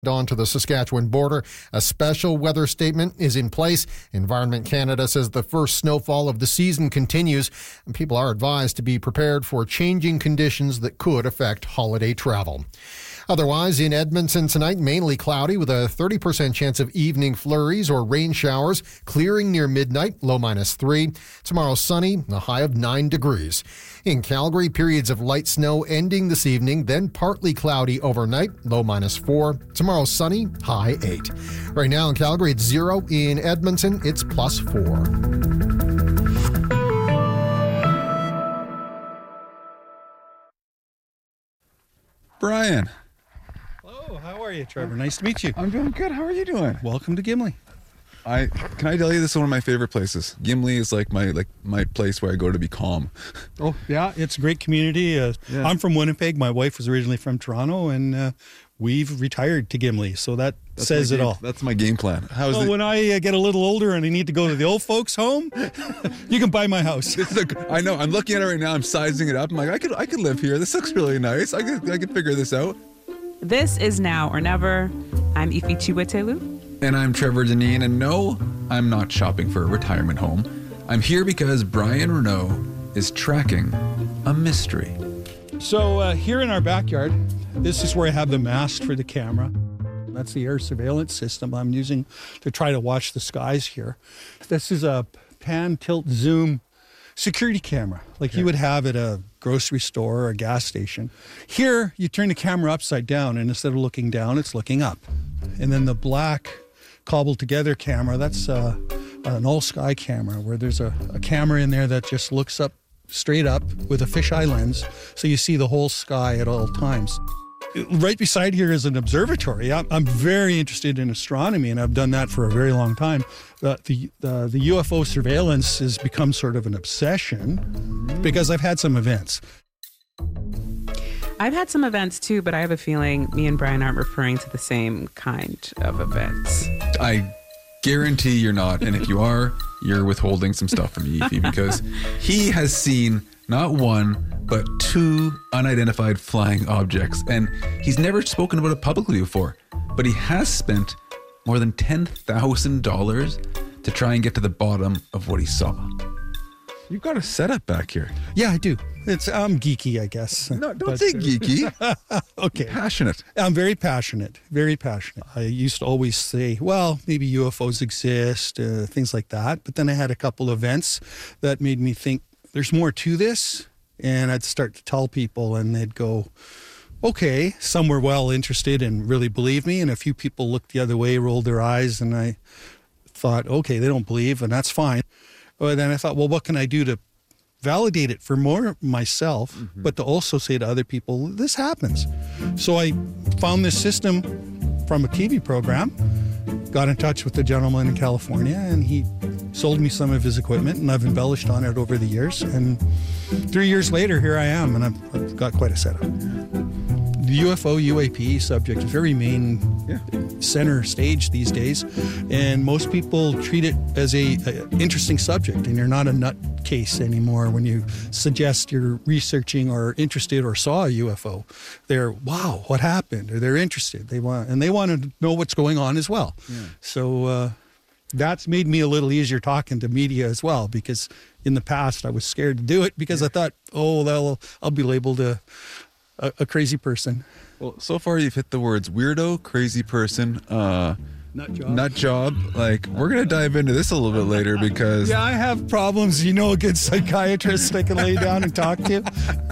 onto the Saskatchewan border. A special weather statement is in place. Environment Canada says the first snowfall of the season continues, and people are advised to be prepared for changing conditions that could affect holiday travel. Otherwise, in Edmonton tonight, mainly cloudy with a 30% chance of evening flurries or rain showers, clearing near midnight, low -3. Tomorrow, sunny, a high of 9 degrees. In Calgary, periods of light snow ending this evening, then partly cloudy overnight, low -4. Tomorrow, sunny, high 8. Right now in Calgary, it's 0. In Edmonton, it's +4. Brian. Hello, how are you, Trevor? Nice to meet you. I'm doing good. How are you doing? Welcome to Gimli. Can I tell you, this is one of my favorite places. Gimli is like my place where I go to be calm. Oh yeah, it's a great community. I'm from Winnipeg. My wife was originally from Toronto, and we've retired to Gimli, so that says it all. That's my game plan. When I get a little older and I need to go to the old folks' home, you can buy my house. I know. I'm looking at it right now. I'm sizing it up. I'm like, I could live here. This looks really nice. I could figure this out. This is Now or Never. I'm Ifi Chiwetelu. And I'm Trevor Deneen, and no, I'm not shopping for a retirement home. I'm here because Brian Renault is tracking a mystery. So here in our backyard, this is where I have the mast for the camera. That's the air surveillance system I'm using to try to watch the skies here. This is a pan, tilt, zoom security camera like you would have at a grocery store or a gas station. Here, you turn the camera upside down, and instead of looking down, it's looking up. And then the black cobbled together camera, that's an all sky camera where there's a camera in there that just looks up straight up with a fisheye lens, so you see the whole sky at all times. Right beside here is an observatory. I'm very interested in astronomy, and I've done that for a very long time. The UFO surveillance has become sort of an obsession because I've had some events. I've had some events too, but I have a feeling me and Brian aren't referring to the same kind of events. I guarantee you're not. And if you are, you're withholding some stuff from Ifi, because he has seen not one, but 2 unidentified flying objects. And he's never spoken about it publicly before, but he has spent more than $10,000 to try and get to the bottom of what he saw. You've got a setup back here. Yeah, I do. I'm geeky, I guess. No, don't say geeky. Okay. Passionate. I'm very passionate, very passionate. I used to always say, well, maybe UFOs exist, things like that. But then I had a couple events that made me think there's more to this. And I'd start to tell people, and they'd go, okay. Some were well interested and really believed me. And a few people looked the other way, rolled their eyes. And I thought, okay, they don't believe, and that's fine. But then I thought, well, what can I do to validate it for more myself, but to also say to other people, this happens. So I found this system from a TV program, got in touch with the gentleman in California, and he sold me some of his equipment, and I've embellished on it over the years. And 3 years later, here I am, and I've got quite a setup. The UFO, UAP subject is very main center stage these days, and most people treat it as a interesting subject, and you're not a nutcase anymore when you suggest you're researching or interested or saw a UFO. They're, wow, what happened? Or they're interested. They want to know what's going on as well. Yeah. So that's made me a little easier talking to media as well, because in the past I was scared to do it because I thought, I'll be labeled a crazy person. Well, so far you've hit the words weirdo, crazy person, nut job. Like, we're going to dive into this a little bit later because... Yeah, I have problems. You know a good psychiatrist I can lay down and talk to?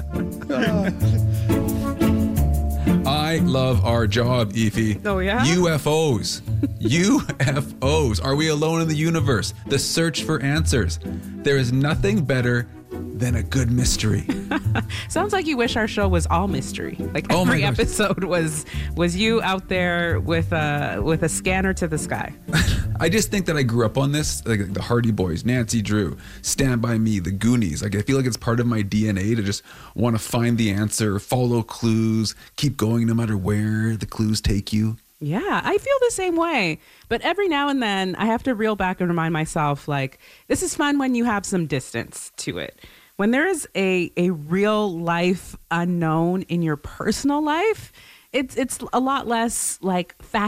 I love our job, Ifi. Oh, yeah? UFOs. UFOs. Are we alone in the universe? The search for answers. There is nothing better than a good mystery. Sounds like you wish our show was all mystery. Like every episode was you out there with a scanner to the sky. I just think that I grew up on this, like the Hardy Boys, Nancy Drew, Stand By Me, the Goonies. Like, I feel like it's part of my DNA to just want to find the answer, follow clues, keep going no matter where the clues take you. Yeah, I feel the same way. But every now and then I have to reel back and remind myself, like, this is fun when you have some distance to it. When there is a real life unknown in your personal life, it's a lot less like